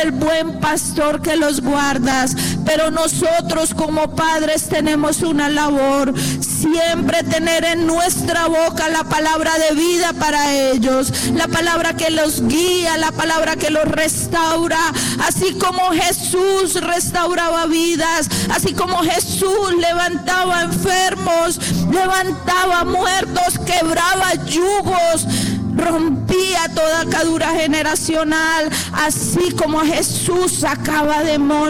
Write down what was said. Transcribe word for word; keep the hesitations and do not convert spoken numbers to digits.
el buen pastor que los guardas. Pero nosotros como padres tenemos una labor: siempre tener en nuestra boca la palabra de vida para ellos, la palabra que los guía, la palabra que los restaura. Así como Jesús restauraba vidas, así como Jesús levantaba enfermos, levantaba muertos, quebraba yugos, rompía toda cadura generacional, así como Jesús sacaba demonios.